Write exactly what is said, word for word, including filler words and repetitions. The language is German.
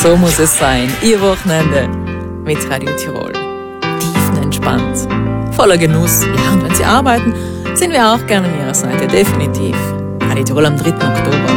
So muss es sein. Ihr Wochenende mit Radio Tirol. Tiefenentspannt. Voller Genuss. Ja, und wenn Sie arbeiten, sind wir auch gerne an Ihrer Seite. Definitiv. Radio Tirol am dritten Oktober.